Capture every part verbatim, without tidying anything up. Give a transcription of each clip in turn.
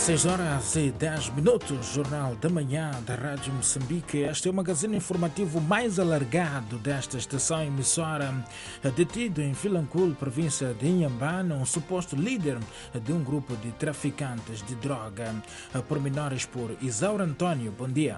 seis horas e dez minutos, Jornal da Manhã da Rádio Moçambique. Este é o magazine informativo mais alargado desta estação emissora. Detido em Vilanculo, província de Inhambane, um suposto líder de um grupo de traficantes de droga. Pormenores por Isaura António. Bom dia.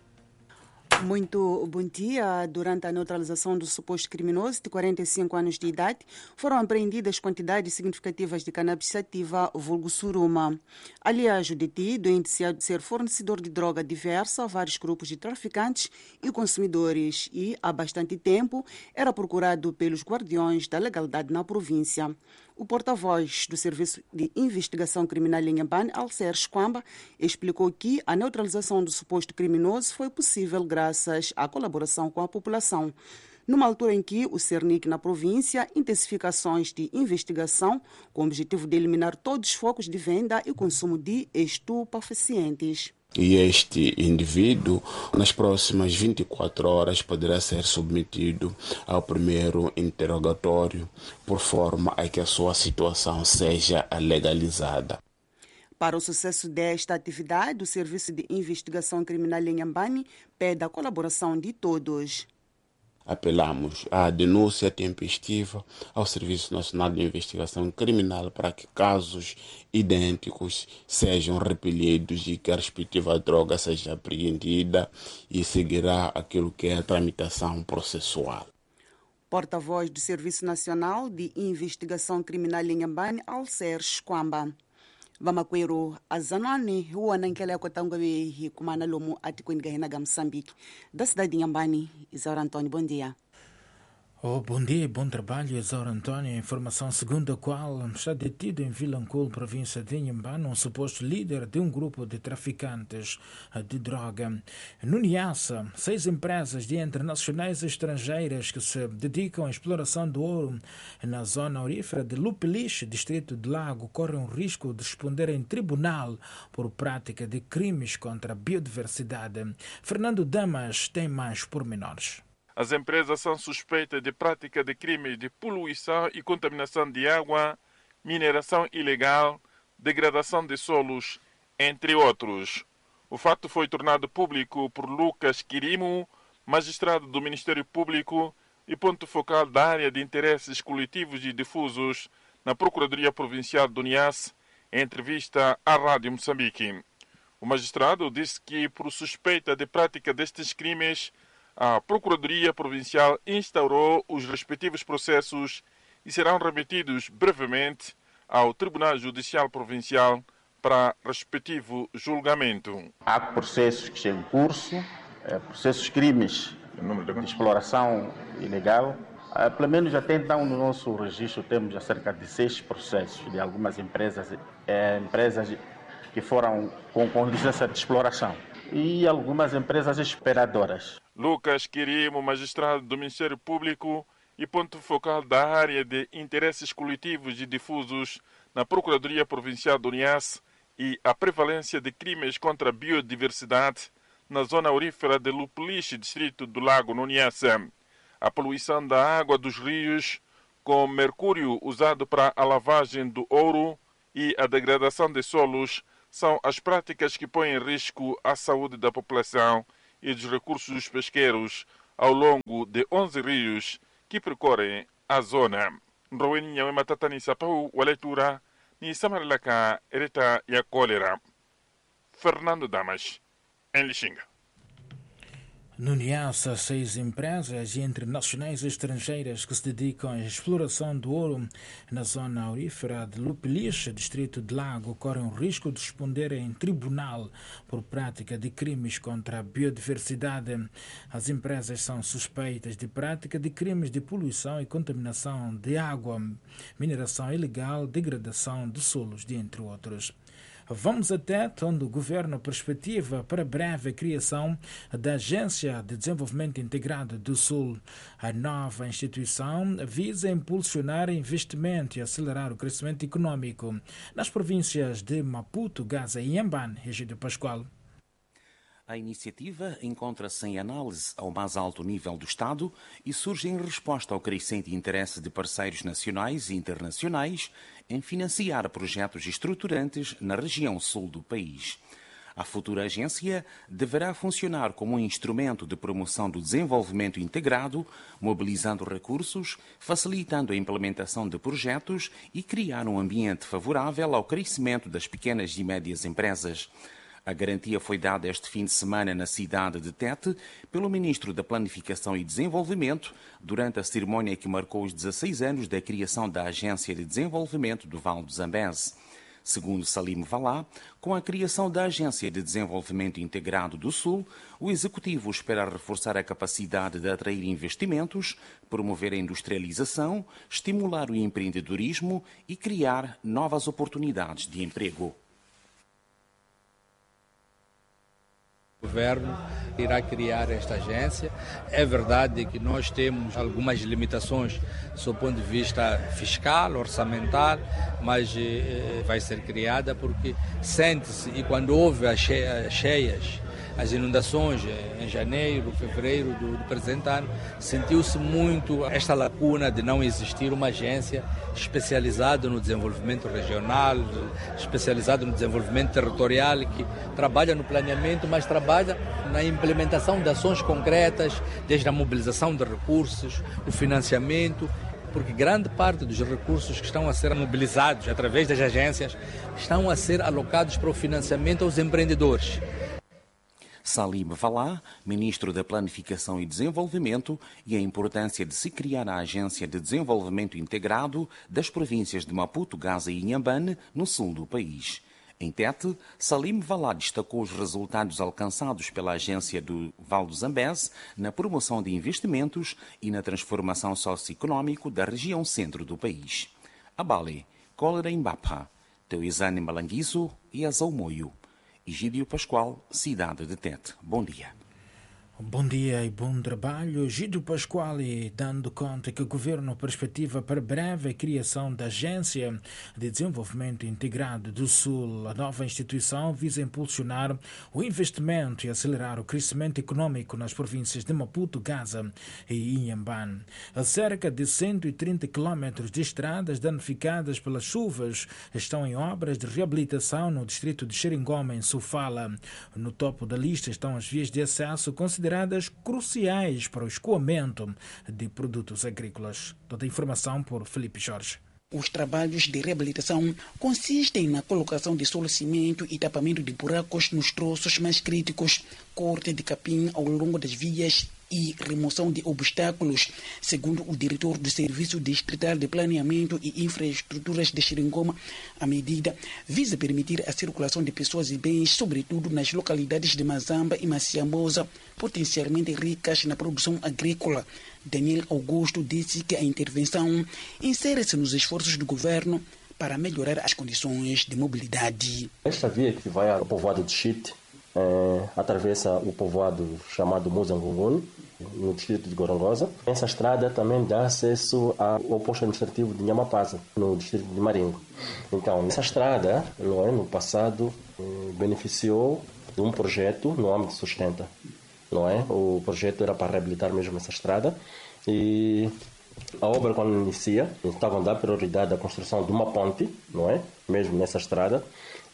Muito bom dia. Durante a neutralização do suposto criminoso de quarenta e cinco anos de idade, foram apreendidas quantidades significativas de cannabis sativa, vulgo suruma. Aliás, o detido é indiciado de ser fornecedor de droga diversa a vários grupos de traficantes e consumidores e, há bastante tempo, era procurado pelos guardiões da legalidade na província. O porta-voz do Serviço de Investigação Criminal em Inhambane, Alcer Squamba, explicou que a neutralização do suposto criminoso foi possível graças à colaboração com a população. Numa altura em que o Cernic na província intensifica ações de investigação com o objetivo de eliminar todos os focos de venda e consumo de estupefacientes. E este indivíduo, nas próximas vinte e quatro horas, poderá ser submetido ao primeiro interrogatório, por forma a que a sua situação seja legalizada. Para o sucesso desta atividade, o Serviço de Investigação Criminal em Inhambane pede a colaboração de todos. Apelamos à denúncia tempestiva ao Serviço Nacional de Investigação Criminal para que casos idênticos sejam repelidos e que a respectiva droga seja apreendida e seguirá aquilo que é a tramitação processual. Porta-voz do Serviço Nacional de Investigação Criminal em Inhambane, Alcer Squamba. Vamakwero azanani huwa nankela kotangwe hikumana lomu ati kwingahinaga Moçambique. Da cidade de Inhambane, Isaura António, bom dia. Oh, bom dia e bom trabalho, Isaura António. Informação segundo a qual está detido em Vilanculo, província de Inhambane, um suposto líder de um grupo de traficantes de droga. No Niassa, seis empresas de internacionais e estrangeiras que se dedicam à exploração do ouro na zona aurífera de Lupeliche, distrito de Lago, correm o risco de responder em tribunal por prática de crimes contra a biodiversidade. Fernando Damas tem mais pormenores. As empresas são suspeitas de prática de crimes de poluição e contaminação de água, mineração ilegal, degradação de solos, entre outros. O fato foi tornado público por Lucas Quirimo, magistrado do Ministério Público e ponto focal da área de interesses coletivos e difusos na Procuradoria Provincial do Niassa, em entrevista à Rádio Moçambique. O magistrado disse que, por suspeita de prática destes crimes, a Procuradoria Provincial instaurou os respectivos processos e serão remetidos brevemente ao Tribunal Judicial Provincial para respectivo julgamento. Há processos que estão em curso, processos crimes de exploração ilegal. Pelo menos até então no nosso registro temos cerca de seis processos de algumas empresas, empresas que foram com, com licença de exploração e algumas empresas exploradoras. Lucas Quirimo, magistrado do Ministério Público e ponto focal da área de interesses coletivos e difusos na Procuradoria Provincial do Niassa e a prevalência de crimes contra a biodiversidade na zona aurífera de Lupeliche, distrito do Lago, no Niassa. A poluição da água dos rios com mercúrio usado para a lavagem do ouro e a degradação de solos são as práticas que põem em risco a saúde da população e dos recursos pesqueiros ao longo de onze rios que percorrem a zona. Roweninha e matatani sapau a leitura ni samarlaka ereta e a cólera. Fernando Damas, em Lixinga. No Niassa, seis empresas internacionais e estrangeiras que se dedicam à exploração do ouro na zona aurífera de Lupeliche, distrito de Lago, correm o risco de responder em tribunal por prática de crimes contra a biodiversidade. As empresas são suspeitas de prática de crimes de poluição e contaminação de água, mineração ilegal, degradação de solos, dentre outros. Vamos até onde o Governo perspectiva para a breve criação da Agência de Desenvolvimento Integrado do Sul. A nova instituição visa impulsionar investimento e acelerar o crescimento econômico nas províncias de Maputo, Gaza e Inhambane. Egídio Pascoal. A iniciativa encontra-se em análise ao mais alto nível do Estado e surge em resposta ao crescente interesse de parceiros nacionais e internacionais em financiar projetos estruturantes na região sul do país. A futura agência deverá funcionar como um instrumento de promoção do desenvolvimento integrado, mobilizando recursos, facilitando a implementação de projetos e criar um ambiente favorável ao crescimento das pequenas e médias empresas. A garantia foi dada este fim de semana na cidade de Tete pelo Ministro da Planificação e Desenvolvimento durante a cerimónia que marcou os dezasseis anos da criação da Agência de Desenvolvimento do Vale do Zambeze. Segundo Salim Valá, com a criação da Agência de Desenvolvimento Integrado do Sul, o Executivo espera reforçar a capacidade de atrair investimentos, promover a industrialização, estimular o empreendedorismo e criar novas oportunidades de emprego. O governo irá criar esta agência. É verdade que nós temos algumas limitações do ponto de vista fiscal, orçamental, mas eh, vai ser criada porque sente-se, e quando houve as cheias, as inundações em janeiro, fevereiro do, do presente ano, sentiu-se muito esta lacuna de não existir uma agência especializada no desenvolvimento regional, especializada no desenvolvimento territorial, que trabalha no planeamento, mas trabalha na implementação de ações concretas, desde a mobilização de recursos, o financiamento, porque grande parte dos recursos que estão a ser mobilizados através das agências estão a ser alocados para o financiamento aos empreendedores. Salim Valá, Ministro da Planificação e Desenvolvimento, e a importância de se criar a Agência de Desenvolvimento Integrado das províncias de Maputo, Gaza e Inhambane, no sul do país. Em Tete, Salim Valá destacou os resultados alcançados pela Agência do Vale do Zambeze na promoção de investimentos e na transformação socioeconómica da região centro do país. Abale, Cólera Imbapa, Teuizane Malanguizo e Azaumoio. Egídio Pascoal, cidade de Tete. Bom dia. Bom dia e bom trabalho. Egídio Pascoal, dando conta que o governo perspectiva para breve a criação da Agência de Desenvolvimento Integrado do Sul. A nova instituição visa impulsionar o investimento e acelerar o crescimento econômico nas províncias de Maputo, Gaza e Inhambane. A cerca de cento e trinta quilômetros de estradas danificadas pelas chuvas estão em obras de reabilitação no distrito de Xeringoma, em Sofala. No topo da lista estão as vias de acesso consideradas cruciais para o escoamento de produtos agrícolas. Toda a informação por Felipe Jorge. Os trabalhos de reabilitação consistem na colocação de solo cimento e tapamento de buracos nos troços mais críticos, corte de capim ao longo das vias e remoção de obstáculos. Segundo o diretor do Serviço Distrital de Planeamento e Infraestruturas de Xeringoma, a medida visa permitir a circulação de pessoas e bens, sobretudo nas localidades de Mazamba e Maciambosa, potencialmente ricas na produção agrícola. Daniel Augusto disse que a intervenção insere-se nos esforços do governo para melhorar as condições de mobilidade. Esta via que vai ao povoado de Chite é, atravessa o povoado chamado Muzangungun, no distrito de Gorongosa. Essa estrada também dá acesso ao posto administrativo de Nhamapaza, no distrito de Maringo. Então, essa estrada, no ano passado, beneficiou de um projeto no âmbito Sustenta. Não é? O projeto era para reabilitar mesmo essa estrada e a obra, quando inicia, estava a dar prioridade à construção de uma ponte, não é? Mesmo nessa estrada,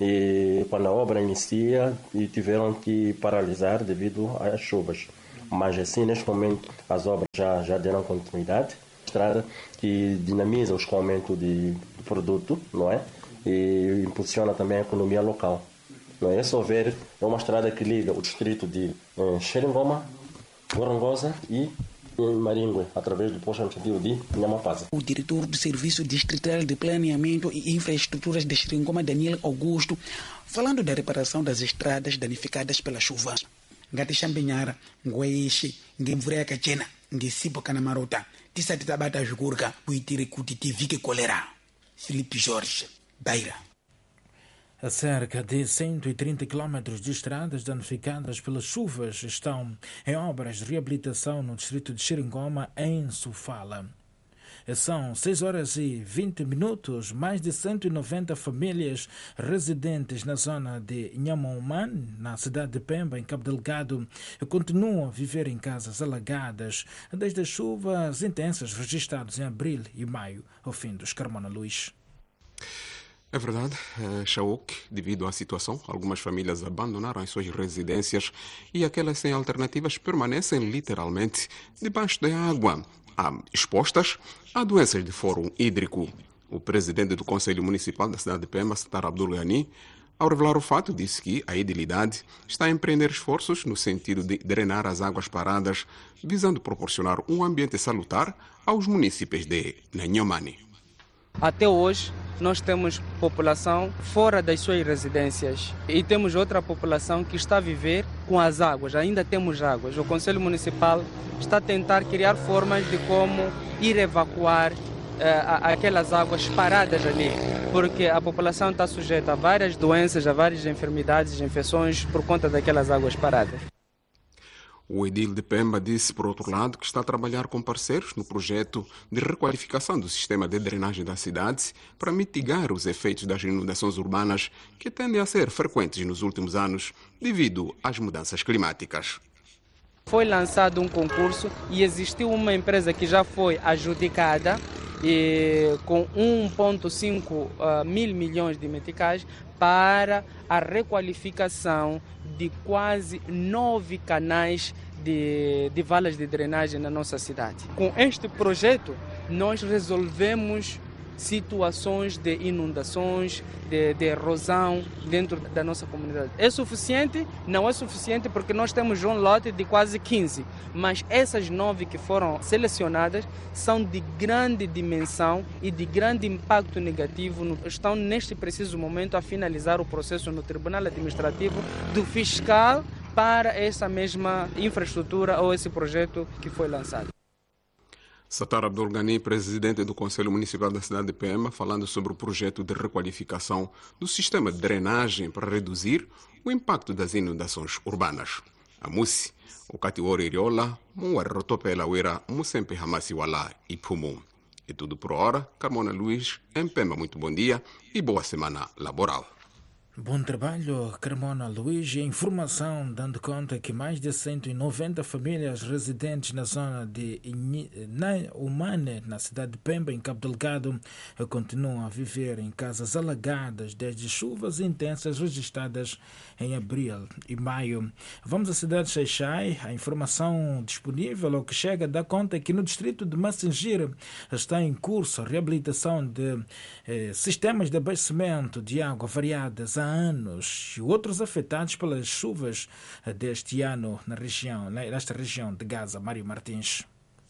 e quando a obra inicia e tiveram que paralisar devido às chuvas. Mas assim, neste momento, as obras já, já deram continuidade. Estrada que dinamiza o escoamento de, de produto, não é? E impulsiona também a economia local. Não é? É só ver, é uma estrada que liga o distrito de eh, Xeringoma, Gorongosa e Maringue, através do posto administrativo de Nhamapaza. O diretor do Serviço Distrital de Planeamento e Infraestruturas de Xeringoma, Daniel Augusto, falando da reparação das estradas danificadas pela chuva. Ngati Xambenhara, Nguaixe, Ngemvureka Chena, Ngesipo Canamarota, Tisati Tabata Jugurga, Uitiri Kuti Tivike Colera. Felipe Jorge, Beira. A cerca de cento e trinta quilômetros de estradas danificadas pelas chuvas estão em obras de reabilitação no distrito de Xeringoma, em Sofala. São seis horas e vinte minutos. Mais de cento e noventa famílias residentes na zona de Inhamuman, na cidade de Pemba, em Cabo Delgado, continuam a viver em casas alagadas desde as chuvas intensas registradas em abril e maio, ao fim dos Carmona Luís. É verdade, Shauk, devido à situação, algumas famílias abandonaram as suas residências e aquelas sem alternativas permanecem literalmente debaixo da água, expostas a doenças de fórum hídrico. O presidente do Conselho Municipal da cidade de Pemba, Satar Abdul Ghani, ao revelar o fato, disse que a edilidade está a empreender esforços no sentido de drenar as águas paradas, visando proporcionar um ambiente salutar aos munícipes de Inhamuman. Até hoje, nós temos população fora das suas residências e temos outra população que está a viver com as águas. Ainda temos águas. O Conselho Municipal está a tentar criar formas de como ir evacuar aquelas águas paradas ali, porque a população está sujeita a várias doenças, a várias enfermidades, infecções por conta daquelas águas paradas. O edil de Pemba disse, por outro lado, que está a trabalhar com parceiros no projeto de requalificação do sistema de drenagem da cidade para mitigar os efeitos das inundações urbanas que tendem a ser frequentes nos últimos anos devido às mudanças climáticas. Foi lançado um concurso e existiu uma empresa que já foi adjudicada e com um vírgula cinco uh, mil milhões de meticais para a requalificação de quase nove canais de, de valas de drenagem na nossa cidade. Com este projeto, nós resolvemos situações de inundações, de, de erosão dentro da nossa comunidade. É suficiente? Não é suficiente porque nós temos um lote de quase quinze, mas essas nove que foram selecionadas são de grande dimensão e de grande impacto negativo. Estão neste preciso momento a finalizar o processo no Tribunal Administrativo do fiscal para essa mesma infraestrutura ou esse projeto que foi lançado. Satar Abdul Ghani, presidente do Conselho Municipal da cidade de Pemba, falando sobre o projeto de requalificação do sistema de drenagem para reduzir o impacto das inundações urbanas. A Musi, o Katiwori Iriola, Muar Rotopela Uira, Musempe Hamasi Wala e Pumum. É tudo por hora. Carmona Luís, em Pemba, muito bom dia e boa semana laboral. Bom trabalho, Carmona Luís. E a informação dando conta que mais de cento e noventa famílias residentes na zona de Inhamuman, na cidade de Pemba, em Cabo Delgado, continuam a viver em casas alagadas desde chuvas intensas registradas em abril e maio. Vamos à cidade de Xai-Xai. A informação disponível, ou que chega, dá conta que no distrito de Massingir está em curso a reabilitação de eh, sistemas de abastecimento de água variadas há anos e outros afetados pelas chuvas deste ano na região, nesta região de Gaza. Mário Martins.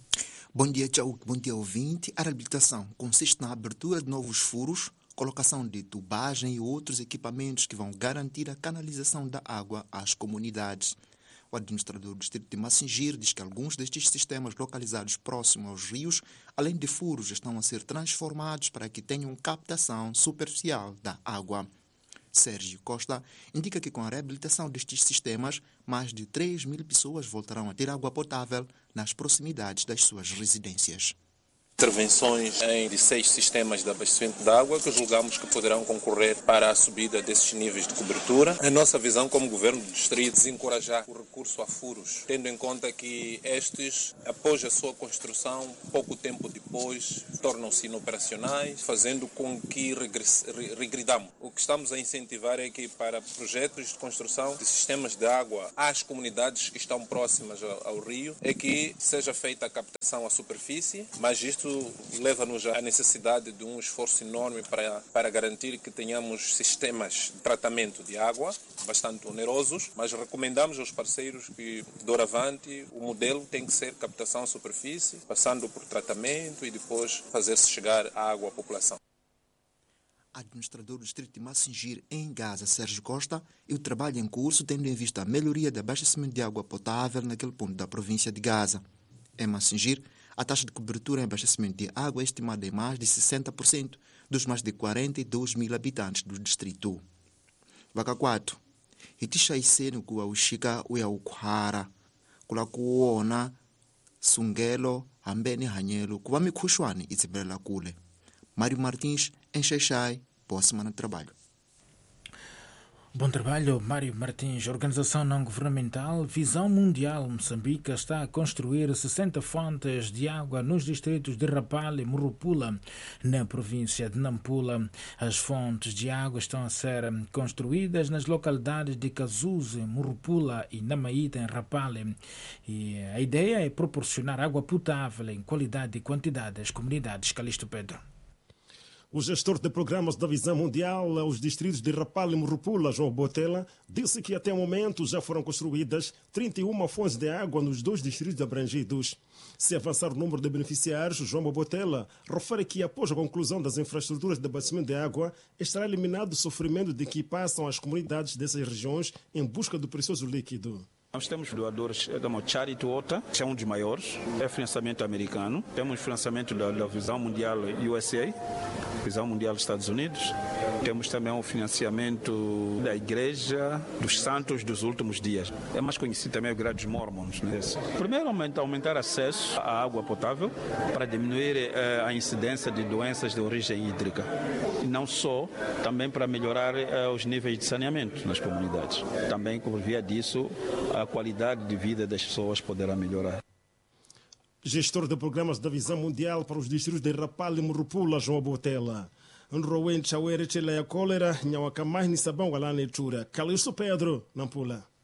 Bom dia, tchau. Bom dia, ouvinte. A reabilitação consiste na abertura de novos furos, colocação de tubagem e outros equipamentos que vão garantir a canalização da água às comunidades. O administrador do distrito de Massingir diz que alguns destes sistemas localizados próximos aos rios, além de furos, estão a ser transformados para que tenham captação superficial da água. Sérgio Costa indica que com a reabilitação destes sistemas, mais de três mil pessoas voltarão a ter água potável nas proximidades das suas residências. Intervenções em seis sistemas de abastecimento de água que julgamos que poderão concorrer para a subida desses níveis de cobertura. A nossa visão como Governo do Distrito é desencorajar o recurso a furos, tendo em conta que estes, após a sua construção, pouco tempo depois, tornam-se inoperacionais, fazendo com que regredamos. O que estamos a incentivar é que para projetos de construção de sistemas de água às comunidades que estão próximas ao, ao rio, é que seja feita a captação à superfície, mas isto leva-nos à necessidade de um esforço enorme para, para garantir que tenhamos sistemas de tratamento de água bastante onerosos, mas recomendamos aos parceiros que, doravante, o modelo tem que ser captação à superfície, passando por tratamento e depois fazer-se chegar a água à população. Administrador do distrito de Massingir, em Gaza, Sérgio Costa, e o trabalho em curso tendo em vista a melhoria do abastecimento de água potável naquele ponto da província de Gaza. Em Massingir, a taxa de cobertura em abastecimento de água é estimada em mais de sessenta por cento dos mais de quarenta e dois mil habitantes do distrito. Vaca quatro. Itisha isenu kuwa ushika uya ukuhara. Kula kuona sungelo hambeni hanyelo kuva mikhuxwani itsibelela kule. Mário Martins, em Xai-Xai, boa semana de trabalho. Bom trabalho, Mário Martins. Organização não governamental Visão Mundial Moçambique está a construir sessenta fontes de água nos distritos de Rapala e Murupula, na província de Nampula. As fontes de água estão a ser construídas nas localidades de Cazuze, Murupula e Namaíta, em Rapala. E a ideia é proporcionar água potável em qualidade e quantidade às comunidades. Calixto Pedro. O gestor de programas da Visão Mundial aos distritos de Rapala e Murupula, João Botella, disse que até o momento já foram construídas trinta e uma fontes de água nos dois distritos abrangidos. Se avançar o número de beneficiários, João Botella refere que após a conclusão das infraestruturas de abastecimento de água, estará eliminado o sofrimento de que passam as comunidades dessas regiões em busca do precioso líquido. Nós temos doadores como Charity Water, que é um dos maiores, é financiamento americano. Temos financiamento da, da Visão Mundial U S A, Visão Mundial dos Estados Unidos. Temos também o financiamento da Igreja dos Santos dos Últimos Dias. É mais conhecido também o Igreja dos Mormons. Né? Primeiro, aumentar, aumentar acesso à água potável para diminuir eh, a incidência de doenças de origem hídrica. E não só, também para melhorar eh, os níveis de saneamento nas comunidades. Também, por via disso, a qualidade de vida das pessoas poderá melhorar. Gestor de programas da Visão Mundial para os distritos de Rapala e Murupula, João Botella. Nrowen Chawere Chela Cólera, Nhawaka mais Nisabão Galane Chura. Calixto Pedro, Nampula.